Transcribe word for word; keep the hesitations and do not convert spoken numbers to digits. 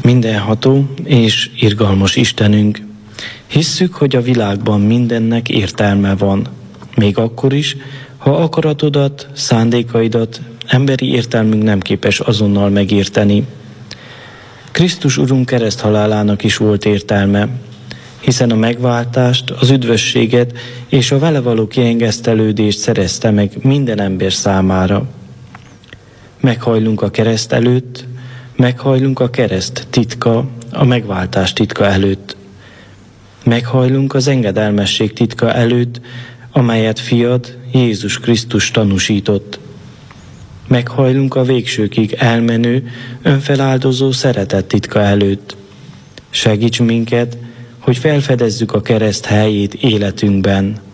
Mindenható és irgalmas Istenünk, hisszük, hogy a világban mindennek értelme van, még akkor is, ha akaratodat, szándékaidat emberi értelmünk nem képes azonnal megérteni. Krisztus Urunk kereszthalálának is volt értelme, hiszen a megváltást, az üdvösséget és a vele való kiengesztelődést szerezte meg minden ember számára. Meghajlunk a kereszt előtt, meghajlunk a kereszt titka, a megváltás titka előtt. Meghajlunk az engedelmesség titka előtt, amelyet fiad, Jézus Krisztus tanúsított. Meghajlunk a végsőkig elmenő, önfeláldozó szeretet titka előtt. Segíts minket, hogy felfedezzük a kereszt helyét életünkben.